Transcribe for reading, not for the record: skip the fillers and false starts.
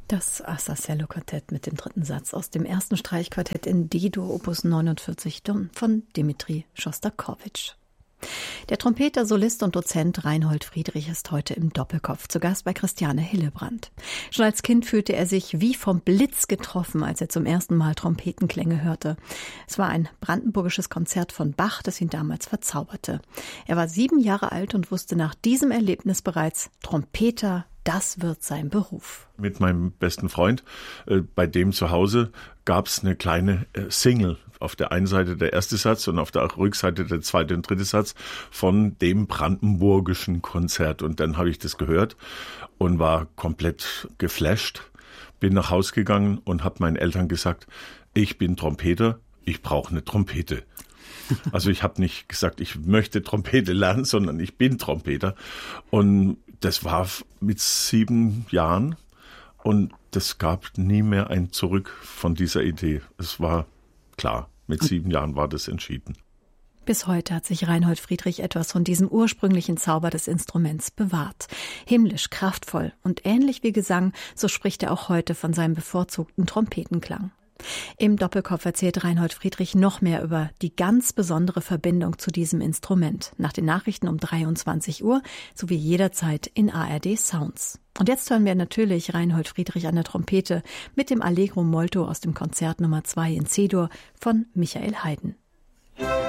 Das Astacello-Quartett mit dem dritten Satz aus dem ersten Streichquartett in D-Dur Opus 49 von Dmitri Schostakowitsch. Der Trompeter, Solist und Dozent Reinhold Friedrich ist heute im Doppelkopf zu Gast bei Christiane Hillebrand. Schon als Kind fühlte er sich wie vom Blitz getroffen, als er zum ersten Mal Trompetenklänge hörte. Es war ein brandenburgisches Konzert von Bach, das ihn damals verzauberte. Er war 7 Jahre alt und wusste nach diesem Erlebnis bereits, Trompeter, das wird sein Beruf. Mit meinem besten Freund, bei dem zu Hause, gab es eine kleine Single. Auf der einen Seite der erste Satz und auf der Rückseite der zweite und dritte Satz von dem brandenburgischen Konzert. Und dann habe ich das gehört und war komplett geflasht. Bin nach Hause gegangen und habe meinen Eltern gesagt, ich bin Trompeter, ich brauche eine Trompete. Also ich habe nicht gesagt, ich möchte Trompete lernen, sondern ich bin Trompeter. Und das war mit 7 Jahren und das gab nie mehr ein Zurück von dieser Idee. Es war klar, mit 7 Jahren war das entschieden. Bis heute hat sich Reinhold Friedrich etwas von diesem ursprünglichen Zauber des Instruments bewahrt. Himmlisch, kraftvoll und ähnlich wie Gesang, so spricht er auch heute von seinem bevorzugten Trompetenklang. Im Doppelkopf erzählt Reinhold Friedrich noch mehr über die ganz besondere Verbindung zu diesem Instrument. Nach den Nachrichten um 23 Uhr sowie jederzeit in ARD Sounds. Und jetzt hören wir natürlich Reinhold Friedrich an der Trompete mit dem Allegro molto aus dem Konzert Nummer 2 in C-Dur von Michael Haydn.